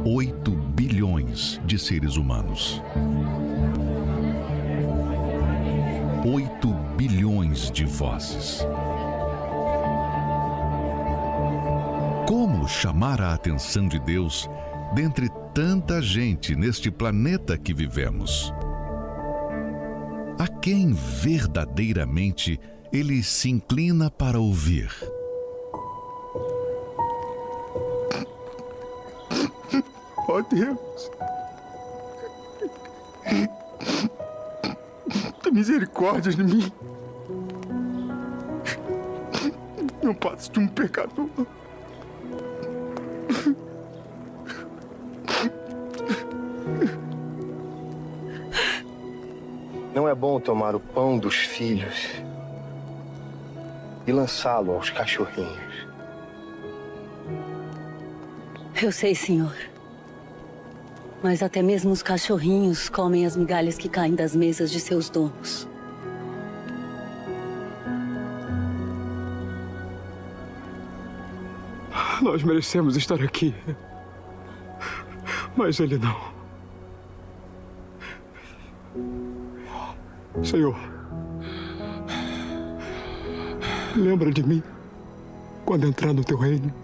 8 bilhões de seres humanos. 8 bilhões de vozes. Como chamar a atenção de Deus dentre tanta gente neste planeta que vivemos? A quem verdadeiramente Ele se inclina para ouvir? Ó Deus, tem misericórdia de mim. Não passo de um pecador. Não é bom tomar o pão dos filhos e lançá-lo aos cachorrinhos. Eu sei, senhor. Mas até mesmo os cachorrinhos comem as migalhas que caem das mesas de seus donos. Nós merecemos estar aqui, mas ele não. Senhor, lembra de mim quando entrar no teu reino.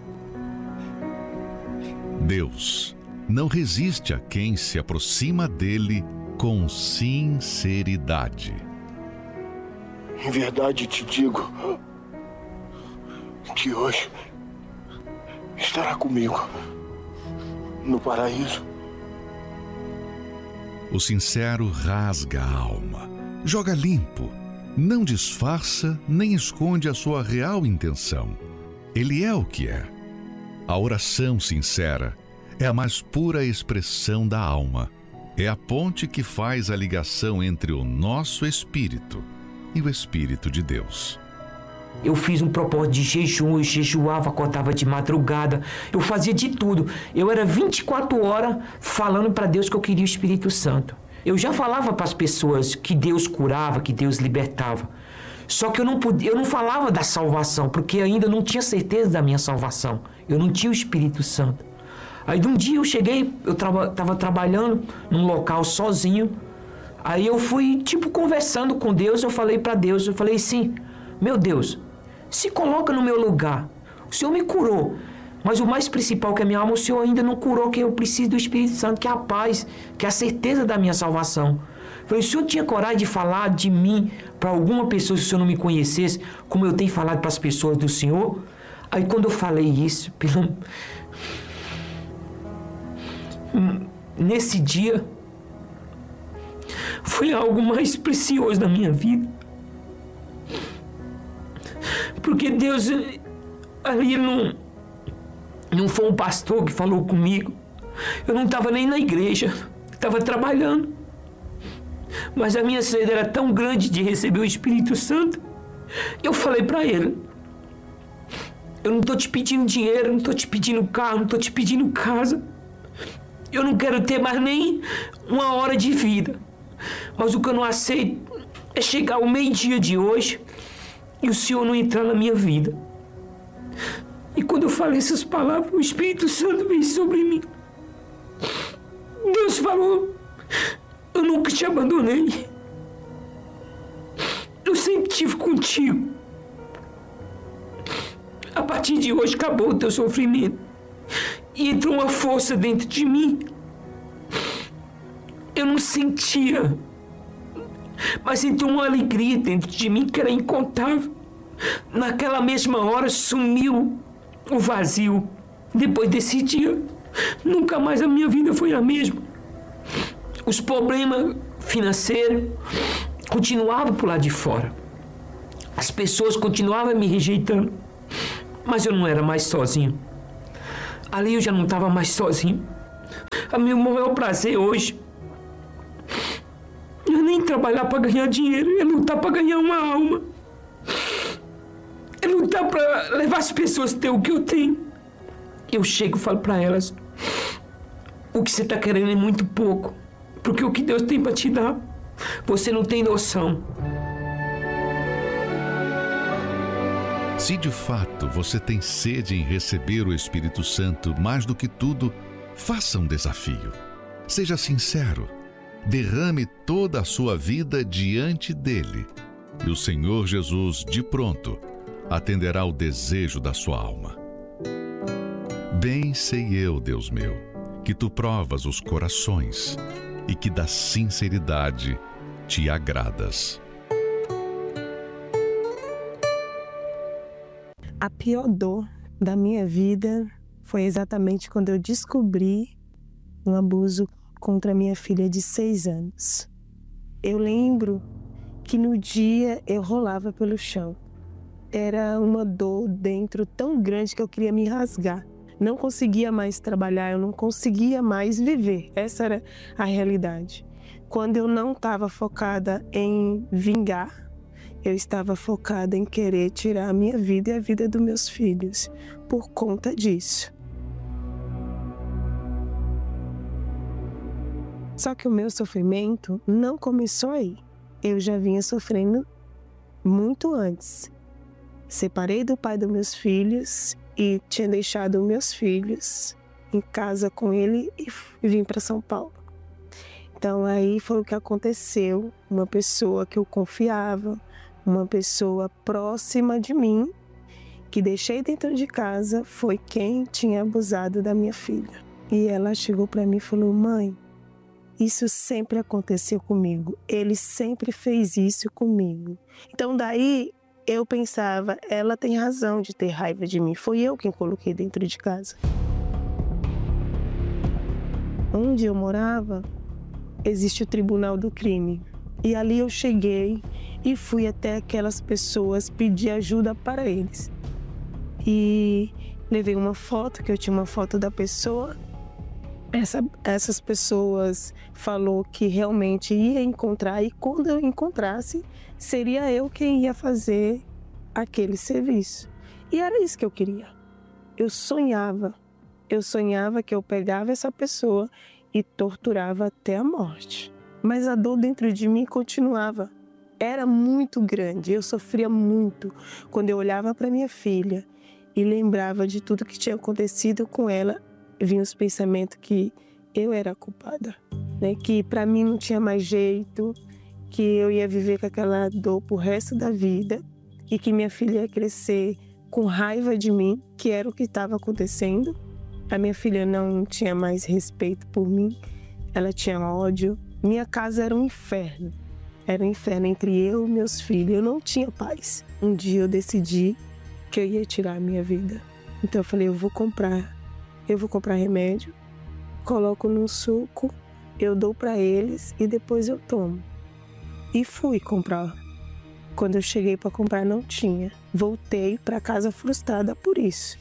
Deus não resiste a quem se aproxima dele com sinceridade. Em verdade te digo que hoje estará comigo no paraíso. O sincero rasga a alma, joga limpo, não disfarça nem esconde a sua real intenção. Ele é o que é. A oração sincera é a mais pura expressão da alma. É a ponte que faz a ligação entre o nosso espírito e o Espírito de Deus. Eu fiz um propósito de jejum, eu jejuava, acordava de madrugada, eu fazia de tudo. Eu era 24 horas falando para Deus que eu queria o Espírito Santo. Eu já falava para as pessoas que Deus curava, que Deus libertava. Só que eu não falava da salvação, porque ainda não tinha certeza da minha salvação. Eu não tinha o Espírito Santo. Aí de um dia eu cheguei, eu estava trabalhando num local sozinho. Aí eu fui, conversando com Deus, eu falei para Deus, eu falei assim, meu Deus, se coloca no meu lugar. O Senhor me curou, mas o mais principal que é a minha alma, o Senhor ainda não curou, que eu preciso do Espírito Santo, que é a paz, que é a certeza da minha salvação. Eu falei, o Senhor tinha coragem de falar de mim para alguma pessoa se o Senhor não me conhecesse, como eu tenho falado para as pessoas do Senhor? Aí quando eu falei isso, nesse dia, foi algo mais precioso da minha vida. Porque Deus, ali não foi um pastor que falou comigo. Eu não estava nem na igreja, estava trabalhando. Mas a minha sede era tão grande de receber o Espírito Santo. Eu falei para ele, eu não estou te pedindo dinheiro, não estou te pedindo carro, não estou te pedindo casa. Eu não quero ter mais nem uma hora de vida. Mas o que eu não aceito é chegar ao meio-dia de hoje e o Senhor não entrar na minha vida. E quando eu falei essas palavras, o Espírito Santo veio sobre mim. Deus falou, eu nunca te abandonei. Eu sempre estive contigo. A partir de hoje acabou o teu sofrimento. E entrou uma força dentro de mim. Eu não sentia, mas entrou uma alegria dentro de mim que era incontável. Naquela mesma hora sumiu o vazio. Depois desse dia, nunca mais a minha vida foi a mesma. Os problemas financeiros continuavam por lá de fora. As pessoas continuavam me rejeitando. Mas eu não era mais sozinho. Ali eu já não estava mais sozinho. O meu maior prazer hoje não é nem trabalhar para ganhar dinheiro, é lutar para ganhar uma alma. É lutar para levar as pessoas a ter o que eu tenho. Eu chego e falo para elas, o que você está querendo é muito pouco, porque o que Deus tem para te dar, você não tem noção. Se de fato você tem sede em receber o Espírito Santo mais do que tudo, Faça um desafio. Seja sincero. Derrame toda a sua vida diante dele. E o Senhor Jesus, de pronto, atenderá ao desejo da sua alma. Bem sei eu, Deus meu, que tu provas os corações e que da sinceridade te agradas. A pior dor da minha vida foi exatamente quando eu descobri um abuso contra minha filha de 6 anos. Eu lembro que no dia eu rolava pelo chão. Era uma dor dentro tão grande que eu queria me rasgar. Não conseguia mais trabalhar, eu não conseguia mais viver. Essa era a realidade. Quando eu não estava focada em vingar, eu estava focada em querer tirar a minha vida e a vida dos meus filhos por conta disso. Só que o meu sofrimento não começou aí. Eu já vinha sofrendo muito antes. Separei do pai dos meus filhos e tinha deixado meus filhos em casa com ele e vim para São Paulo. Então aí foi o que aconteceu. Uma pessoa que eu confiava, uma pessoa próxima de mim, que deixei dentro de casa, foi quem tinha abusado da minha filha. E ela chegou para mim e falou: mãe, isso sempre aconteceu comigo. Ele sempre fez isso comigo. Então daí eu pensava, ela tem razão de ter raiva de mim. Foi eu quem coloquei dentro de casa. Onde eu morava, existe o Tribunal do Crime. E ali eu cheguei e fui até aquelas pessoas pedir ajuda para eles. E levei uma foto, que eu tinha uma foto da pessoa. Essas pessoas falou que realmente ia encontrar, e quando eu encontrasse, seria eu quem ia fazer aquele serviço. E era isso que eu queria. Eu sonhava que eu pegava essa pessoa e torturava até a morte. Mas a dor dentro de mim continuava. Era muito grande, eu sofria muito quando eu olhava para minha filha e lembrava de tudo que tinha acontecido com ela. Vinham os pensamentos que eu era a culpada, né? Que para mim não tinha mais jeito, que eu ia viver com aquela dor pro resto da vida e que minha filha ia crescer com raiva de mim, que era o que estava acontecendo. A minha filha não tinha mais respeito por mim, ela tinha ódio. Minha casa era um inferno entre eu e meus filhos, eu não tinha paz. Um dia eu decidi que eu ia tirar a minha vida. Então eu falei, eu vou comprar remédio, coloco num suco, eu dou para eles e depois eu tomo. E fui comprar. Quando eu cheguei para comprar não tinha. Voltei para casa frustrada por isso.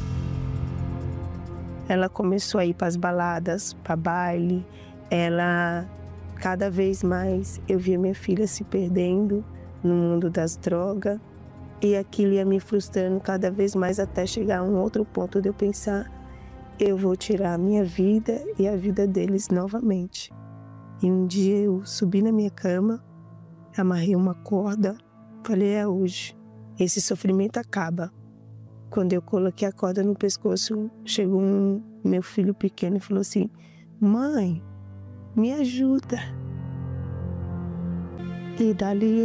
Ela começou a ir para as baladas, para baile. Cada vez mais eu via minha filha se perdendo no mundo das drogas. E aquilo ia me frustrando cada vez mais até chegar a um outro ponto de eu pensar, eu vou tirar a minha vida e a vida deles novamente. E um dia eu subi na minha cama, amarrei uma corda, falei, é hoje. Esse sofrimento acaba. Quando eu coloquei a corda no pescoço, chegou meu filho pequeno e falou assim, mãe, me ajuda. E dali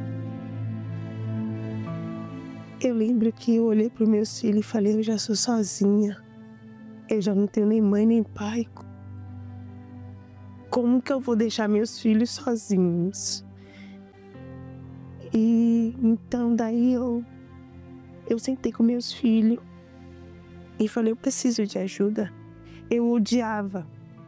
eu lembro que eu olhei para os meus filhos e falei, eu já sou sozinha. Eu já não tenho nem mãe nem pai. Como que eu vou deixar meus filhos sozinhos? E então daí eu sentei com meus filhos e falei, eu preciso de ajuda. Eu odiava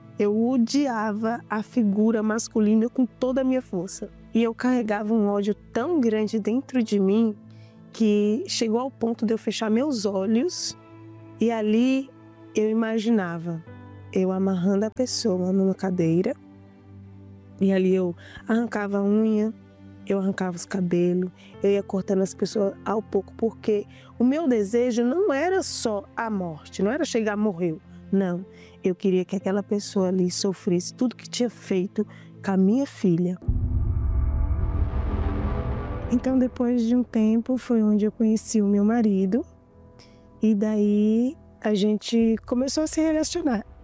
a figura masculina com toda a minha força. E eu carregava um ódio tão grande dentro de mim que chegou ao ponto de eu fechar meus olhos e ali eu imaginava eu amarrando a pessoa numa cadeira e ali eu arrancava a unha, eu arrancava os cabelos, eu ia cortando as pessoas ao pouco, porque o meu desejo não era só a morte, não era chegar morreu, não. Eu queria que aquela pessoa ali sofresse tudo que tinha feito com a minha filha. Então, depois de um tempo, foi onde eu conheci o meu marido. E daí, a gente começou a se relacionar.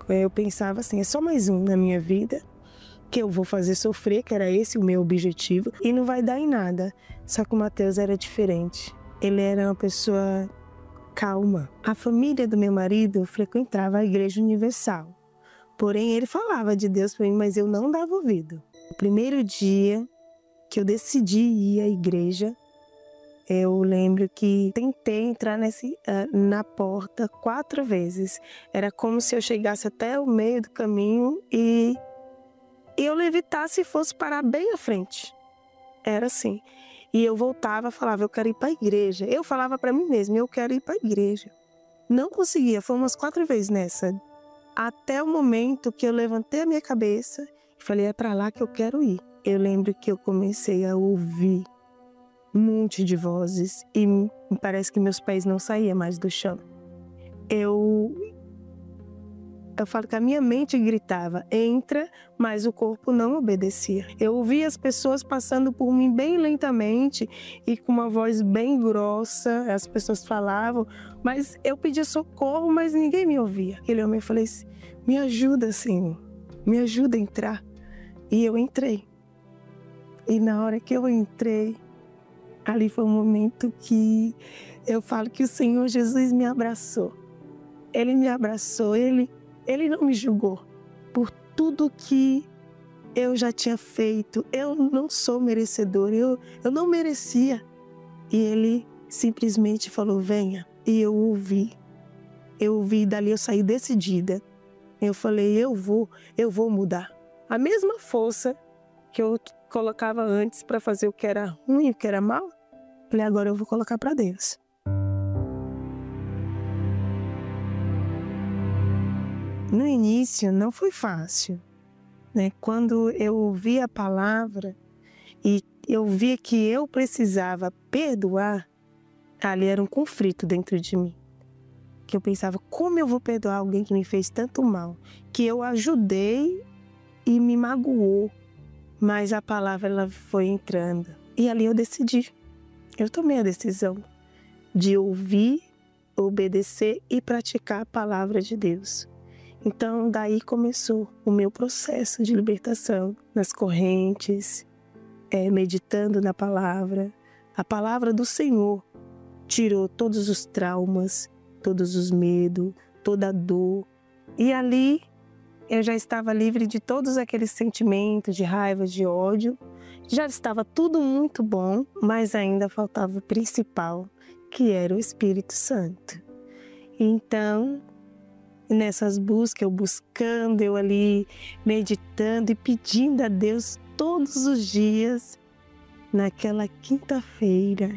Eu pensava assim, é só mais um na minha vida que eu vou fazer sofrer, que era esse o meu objetivo, e não vai dar em nada. Só que o Mateus era diferente. Ele era uma pessoa calma. A família do meu marido frequentava a Igreja Universal. Porém, ele falava de Deus para mim, mas eu não dava ouvido. O primeiro dia que eu decidi ir à igreja, eu lembro que tentei entrar na porta 4 vezes. Era como se eu chegasse até o meio do caminho e eu levitasse e fosse parar bem à frente. Era assim. E eu voltava, falava, eu quero ir para a igreja. Eu falava para mim mesma, eu quero ir para a igreja. Não conseguia, foi umas 4 vezes nessa. Até o momento que eu levantei a minha cabeça e falei, é para lá que eu quero ir. Eu lembro que eu comecei a ouvir um monte de vozes e parece que meus pés não saíam mais do chão. Eu falo que a minha mente gritava, entra, mas o corpo não obedecia. Eu ouvia as pessoas passando por mim bem lentamente e com uma voz bem grossa, as pessoas falavam, mas eu pedia socorro, mas ninguém me ouvia. Aquele homem, eu falei assim, me ajuda, Senhor, me ajuda a entrar. E eu entrei. E na hora que eu entrei, ali foi um momento que eu falo que o Senhor Jesus me abraçou. Ele me abraçou, Ele não me julgou por tudo que eu já tinha feito. Eu não sou merecedor, eu não merecia. E Ele simplesmente falou, venha. E eu ouvi. Dali eu saí decidida. Eu falei, eu vou mudar. A mesma força que eu colocava antes para fazer o que era ruim, o que era mal, falei, agora eu vou colocar para Deus. No início não foi fácil, né? Quando eu ouvi a palavra e eu vi que eu precisava perdoar, ali era um conflito dentro de mim. Que eu pensava, como eu vou perdoar alguém que me fez tanto mal? Que eu ajudei e me magoou, mas a palavra ela foi entrando. E ali eu decidi, eu tomei a decisão de ouvir, obedecer e praticar a palavra de Deus. Então, daí começou o meu processo de libertação nas correntes, meditando na palavra. A palavra do Senhor tirou todos os traumas, todos os medos, toda a dor. E ali eu já estava livre de todos aqueles sentimentos de raiva, de ódio. Já estava tudo muito bom, mas ainda faltava o principal, que era o Espírito Santo. Então, nessas buscas, eu buscando, eu ali meditando e pedindo a Deus todos os dias, naquela quinta-feira,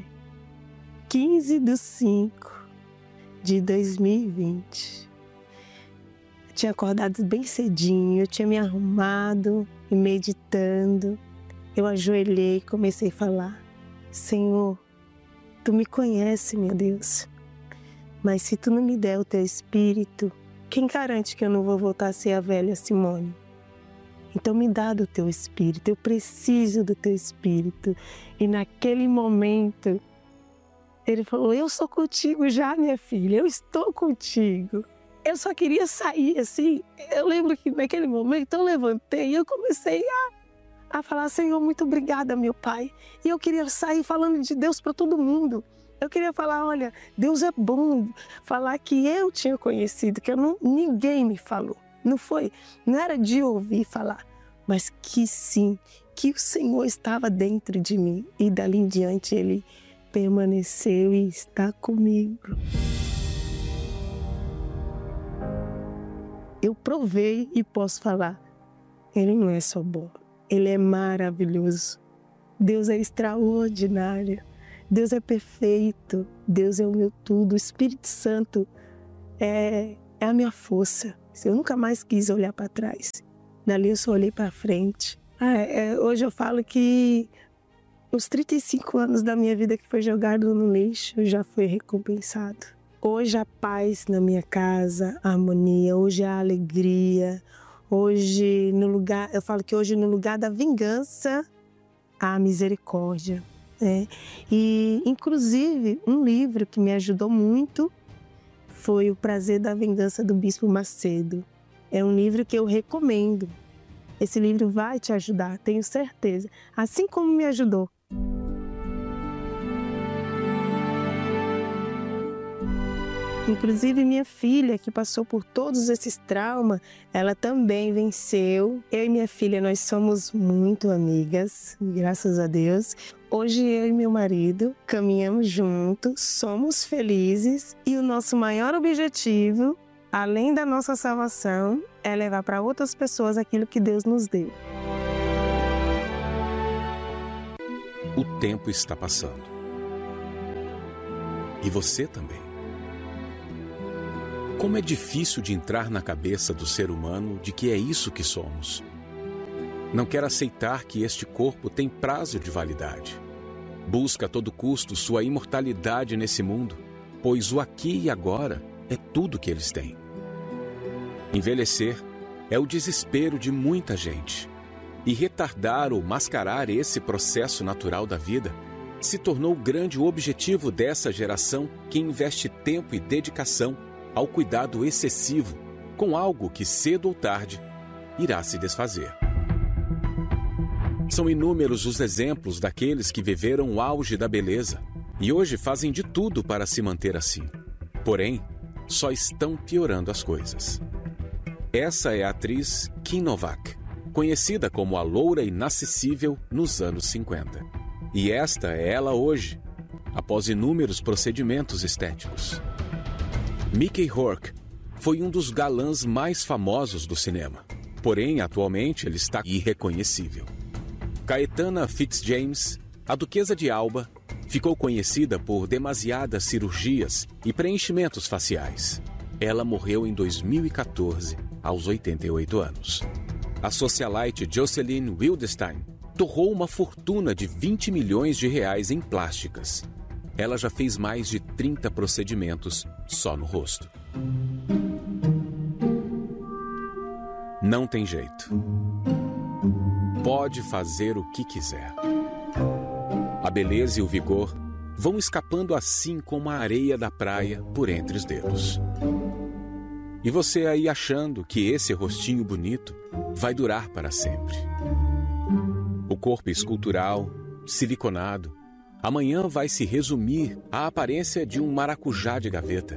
15/5/2020. Eu tinha acordado bem cedinho, eu tinha me arrumado e meditando. Eu ajoelhei e comecei a falar, Senhor, Tu me conhece, meu Deus, mas se Tu não me der o Teu Espírito, quem garante que eu não vou voltar a ser a velha Simone? Então me dá do Teu Espírito, eu preciso do Teu Espírito. E naquele momento, Ele falou, eu sou contigo já, minha filha, eu estou contigo. Eu só queria sair assim. Eu lembro que naquele momento eu levantei e eu comecei a falar, Senhor, muito obrigada, meu Pai. E eu queria sair falando de Deus para todo mundo. Eu queria falar, olha, Deus é bom. Falar que eu tinha conhecido, que ninguém me falou. Não era de ouvir falar, mas que sim, que o Senhor estava dentro de mim. E dali em diante Ele permaneceu e está comigo. Eu provei e posso falar, Ele não é só bom, Ele é maravilhoso. Deus é extraordinário, Deus é perfeito, Deus é o meu tudo, o Espírito Santo é a minha força. Eu nunca mais quis olhar para trás, dali eu só olhei para frente. Hoje eu falo que os 35 anos da minha vida que foi jogado no lixo já foi recompensado. Hoje a paz na minha casa, a harmonia, hoje a alegria, hoje eu falo que hoje no lugar da vingança, há a misericórdia. Né? E inclusive um livro que me ajudou muito foi O Prazer da Vingança do Bispo Macedo. É um livro que eu recomendo. Esse livro vai te ajudar, tenho certeza, assim como me ajudou. Inclusive minha filha, que passou por todos esses traumas, ela também venceu. Eu e minha filha, nós somos muito amigas, graças a Deus. Hoje eu e meu marido caminhamos juntos, somos felizes e o nosso maior objetivo, além da nossa salvação, é levar para outras pessoas aquilo que Deus nos deu. O tempo está passando. E você também. Como é difícil de entrar na cabeça do ser humano de que é isso que somos. Não quer aceitar que este corpo tem prazo de validade. Busca a todo custo sua imortalidade nesse mundo, pois o aqui e agora é tudo que eles têm. Envelhecer é o desespero de muita gente. E retardar ou mascarar esse processo natural da vida se tornou o grande objetivo dessa geração que investe tempo e dedicação ao cuidado excessivo com algo que cedo ou tarde irá se desfazer. São inúmeros os exemplos daqueles que viveram o auge da beleza e hoje fazem de tudo para se manter assim. Porém, só estão piorando as coisas. Essa é a atriz Kim Novak, conhecida como a loura inacessível nos anos 50. E esta é ela hoje, após inúmeros procedimentos estéticos. Mickey Rourke foi um dos galãs mais famosos do cinema, porém atualmente ele está irreconhecível. Caetana Fitzjames, a Duquesa de Alba, ficou conhecida por demasiadas cirurgias e preenchimentos faciais. Ela morreu em 2014, aos 88 anos. A socialite Jocelyn Wildenstein torrou uma fortuna de 20 milhões de reais em plásticas. Ela já fez mais de 30 procedimentos só no rosto. Não tem jeito. Pode fazer o que quiser. A beleza e o vigor vão escapando assim como a areia da praia por entre os dedos. E você aí achando que esse rostinho bonito vai durar para sempre. O corpo escultural, siliconado, amanhã vai se resumir à aparência de um maracujá de gaveta.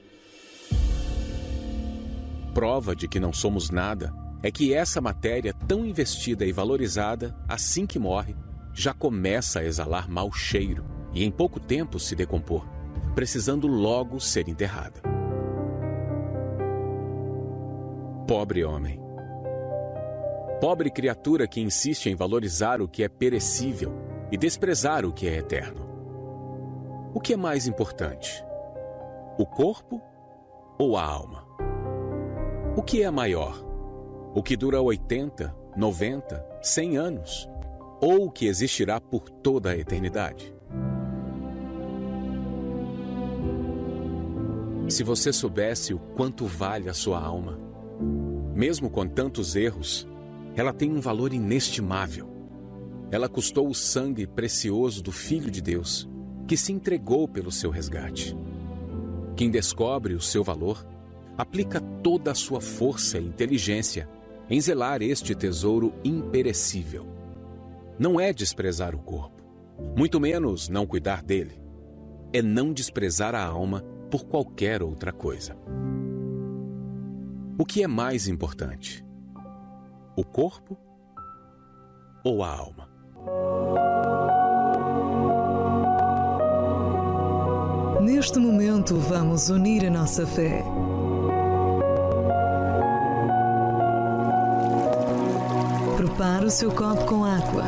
Prova de que não somos nada é que essa matéria tão investida e valorizada, assim que morre, já começa a exalar mau cheiro e em pouco tempo se decompor, precisando logo ser enterrada. Pobre homem. Pobre criatura que insiste em valorizar o que é perecível e desprezar o que é eterno. O que é mais importante? O corpo ou a alma? O que é maior? O que dura 80, 90, 100 anos? Ou o que existirá por toda a eternidade? Se você soubesse o quanto vale a sua alma, mesmo com tantos erros, ela tem um valor inestimável. Ela custou o sangue precioso do Filho de Deus, que se entregou pelo seu resgate. Quem descobre o seu valor, aplica toda a sua força e inteligência em zelar este tesouro imperecível. Não é desprezar o corpo, muito menos não cuidar dele. É não desprezar a alma por qualquer outra coisa. O que é mais importante? O corpo ou a alma? Neste momento, vamos unir a nossa fé. Prepare o seu copo com água.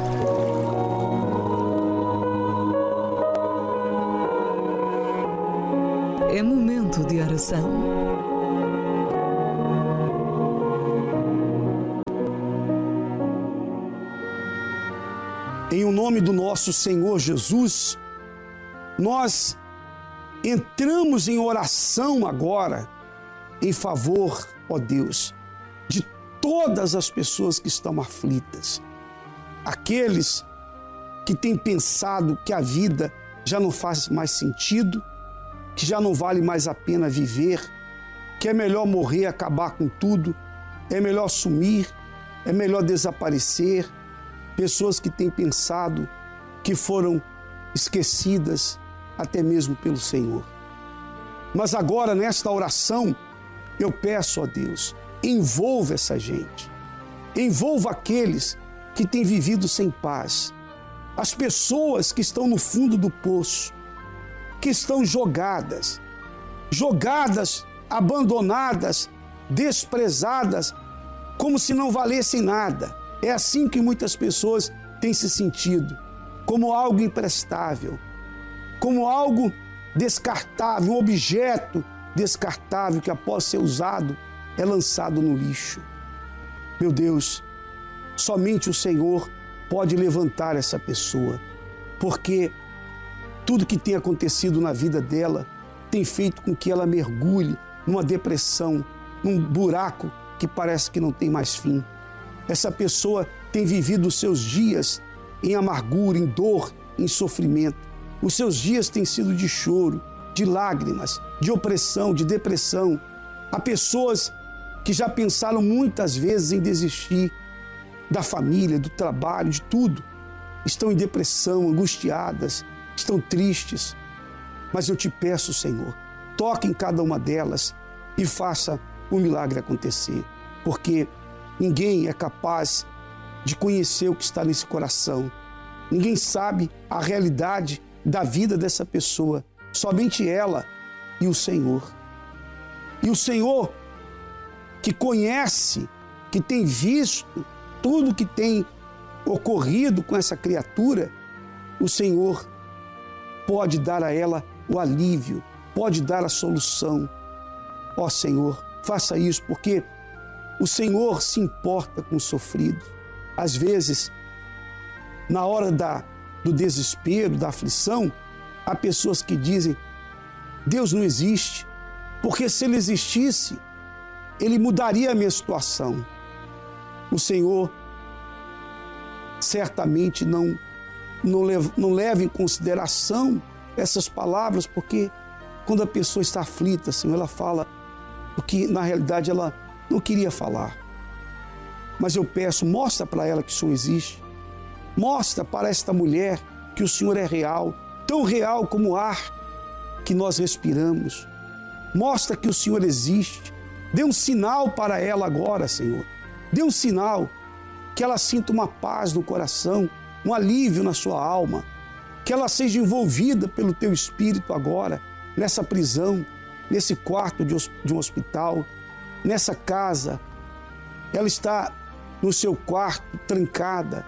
É momento de oração. Em o nome do nosso Senhor Jesus, nós entramos em oração agora em favor, ó Deus, de todas as pessoas que estão aflitas. Aqueles que têm pensado que a vida já não faz mais sentido, que já não vale mais a pena viver, que é melhor morrer, acabar com tudo. é melhor sumir, é melhor desaparecer. Pessoas que têm pensado que foram esquecidas até mesmo pelo Senhor. Mas agora, nesta oração, eu peço a Deus, envolva essa gente, envolva aqueles que têm vivido sem paz, as pessoas que estão no fundo do poço, que estão jogadas, abandonadas, desprezadas, como se não valessem nada. É assim que muitas pessoas têm se sentido, como algo imprestável, como algo descartável, um objeto descartável que, após ser usado, é lançado no lixo. Meu Deus, somente o Senhor pode levantar essa pessoa, porque tudo que tem acontecido na vida dela tem feito com que ela mergulhe numa depressão, num buraco que parece que não tem mais fim. Essa pessoa tem vivido os seus dias em amargura, em dor, em sofrimento. Os seus dias têm sido de choro, de lágrimas, de opressão, de depressão. Há pessoas que já pensaram muitas vezes em desistir da família, do trabalho, de tudo. Estão em depressão, angustiadas, estão tristes. Mas eu te peço, Senhor, toque em cada uma delas e faça o milagre acontecer. Porque ninguém é capaz de conhecer o que está nesse coração. Ninguém sabe a realidade da vida dessa pessoa. Somente ela e o Senhor. E o Senhor, que conhece, que tem visto tudo que tem ocorrido com essa criatura, o Senhor pode dar a ela o alívio, pode dar a solução. Ó Senhor, faça isso, porque o Senhor se importa com o sofrido. Às vezes, na hora do desespero, da aflição, há pessoas que dizem: Deus não existe, porque se Ele existisse, Ele mudaria a minha situação. O Senhor certamente não leva em consideração essas palavras, porque quando a pessoa está aflita, Senhor, ela fala o que na realidade ela não queria falar. Mas eu peço, mostra para ela que o Senhor existe. Mostra para esta mulher que o Senhor é real, tão real como o ar que nós respiramos. Mostra que o Senhor existe. Dê um sinal para ela agora, Senhor. Dê um sinal que ela sinta uma paz no coração, um alívio na sua alma, que ela seja envolvida pelo Teu Espírito agora, nessa prisão, nesse quarto de um hospital, nessa casa. Ela está no seu quarto, trancada,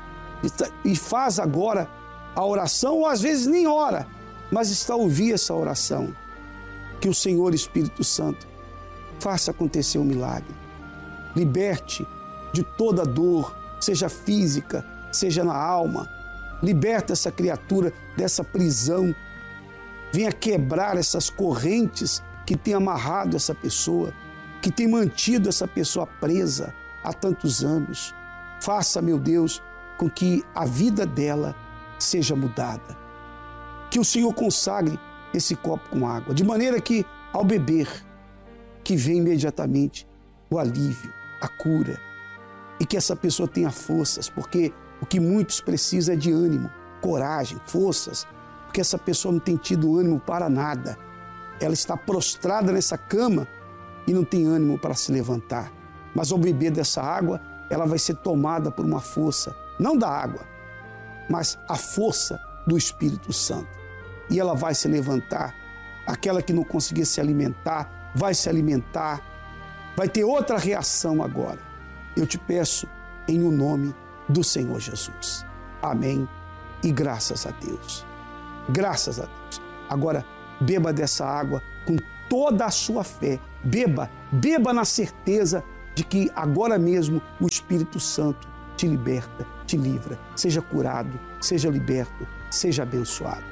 e faz agora a oração, ou às vezes nem ora, mas está a ouvir essa oração. Que o Senhor Espírito Santo faça acontecer um milagre. Liberte de toda dor, seja física, seja na alma. Liberta essa criatura dessa prisão. Venha quebrar essas correntes que têm amarrado essa pessoa, que têm mantido essa pessoa presa há tantos anos. Faça, meu Deus, com que a vida dela seja mudada. Que o Senhor consagre esse copo com água, de maneira que, ao beber, que venha imediatamente o alívio, a cura, e que essa pessoa tenha forças, porque o que muitos precisam é de ânimo, coragem, forças, porque essa pessoa não tem tido ânimo para nada. Ela está prostrada nessa cama e não tem ânimo para se levantar. Mas ao beber dessa água, ela vai ser tomada por uma força, não da água, mas a força do Espírito Santo. E ela vai se levantar. Aquela que não conseguia se alimentar, vai se alimentar, vai ter outra reação agora. Eu te peço em o nome do Senhor Jesus. Amém e graças a Deus. Graças a Deus. Agora, beba dessa água com toda a sua fé. Beba na certeza de que agora mesmo o Espírito Santo te liberta, te livra. Seja curado, seja liberto, seja abençoado.